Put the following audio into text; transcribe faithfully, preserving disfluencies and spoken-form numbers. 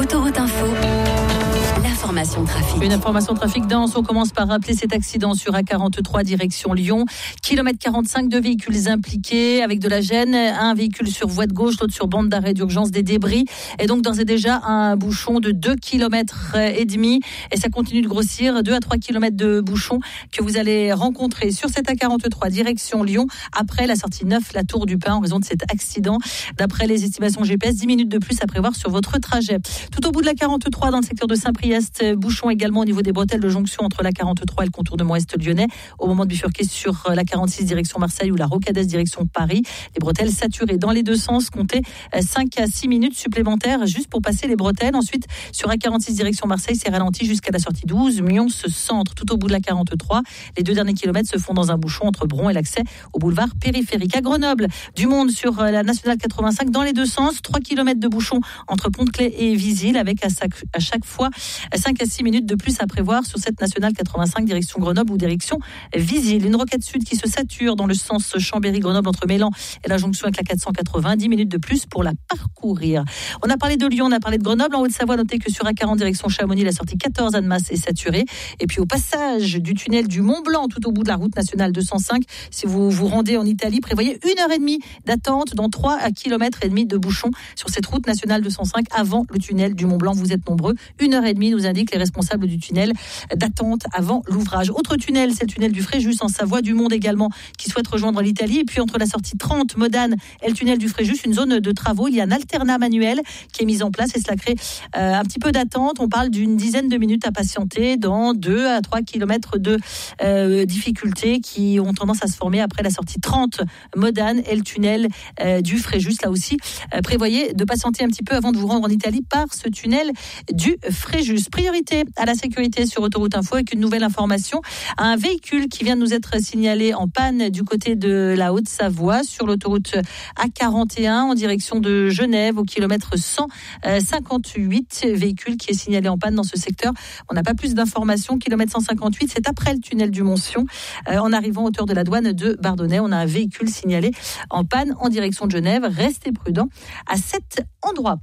Autoroute Info, l'information trafic. Une information trafic dense. On commence par rappeler cet accident sur A quarante-trois direction Lyon. Kilomètre quarante-cinq, deux véhicules impliqués avec de la gêne. Un véhicule sur voie de gauche, l'autre sur bande d'arrêt d'urgence, des débris. Et donc d'ores et déjà un bouchon de deux kilomètres et demi. Et ça continue de grossir. deux à trois kilomètres de bouchon que vous allez rencontrer sur cette A quarante-trois direction Lyon après la sortie neuf, la Tour du Pin, en raison de cet accident. D'après les estimations G P S, dix minutes de plus à prévoir sur votre trajet. Tout au bout de la quarante-trois, dans le secteur de Saint-Priest, bouchon également au niveau des bretelles de jonction entre la quarante-trois et le contournement est lyonnais. Au moment de bifurquer sur la quarante-six direction Marseille ou la Rocadès direction Paris, les bretelles saturées dans les deux sens. Comptez cinq à six minutes supplémentaires juste pour passer les bretelles. Ensuite, sur A quarante-six direction Marseille, c'est ralenti jusqu'à la sortie douze, Myons centre. Tout au bout de la quarante-trois, les deux derniers kilomètres se font dans un bouchon entre Bron et l'accès au boulevard périphérique. À Grenoble, du monde sur la nationale quatre-vingt-cinq dans les deux sens, trois kilomètres de bouchon entre Pont-de-Claix et Visil, avec à chaque, à chaque fois cinq à six minutes de plus à prévoir sur cette nationale quatre-vingt-cinq direction Grenoble ou direction Visil. Une roquette sud qui se sature dans le sens Chambéry-Grenoble entre Mélan et la jonction avec la quatre cent quatre-vingts, dix minutes de plus pour la parcourir. On a parlé de Lyon, on a parlé de Grenoble. En Haute-Savoie, notez que sur A quarante direction Chamonix, la sortie quatorze Annemasse est saturée. Et puis au passage du tunnel du Mont-Blanc, tout au bout de la route nationale deux cent cinq, si vous vous rendez en Italie, prévoyez une heure et demie d'attente dans trois kilomètres et demi de bouchons sur cette route nationale deux cent cinq avant le tunnel du Mont-Blanc. Vous êtes nombreux. Une heure et demie, nous indiquent les responsables du tunnel d'attente avant l'ouvrage. Autre tunnel, c'est le tunnel du Fréjus en Savoie, du monde également qui souhaite rejoindre l'Italie. Et puis entre la sortie trente Modane et le tunnel du Fréjus, une zone de travaux. Il y a un alternat manuel qui est mis en place et cela crée euh, un petit peu d'attente. On parle d'une dizaine de minutes à patienter dans deux à trois kilomètres de euh, difficultés qui ont tendance à se former après la sortie trente Modane et le tunnel euh, du Fréjus. Là aussi, euh, prévoyez de patienter un petit peu avant de vous rendre en Italie par ce tunnel du Fréjus. Priorité à la sécurité sur Autoroute Info avec une nouvelle information. Un véhicule qui vient de nous être signalé en panne du côté de la Haute-Savoie sur l'autoroute A quarante et un en direction de Genève au kilomètre cent cinquante-huit. Véhicule qui est signalé en panne dans ce secteur. On n'a pas plus d'informations. Kilomètre cent cinquante-huit, c'est après le tunnel du Montsion. Euh, en arrivant à hauteur de la douane de Bardonnay, on a un véhicule signalé en panne en direction de Genève. Restez prudents à cet endroit.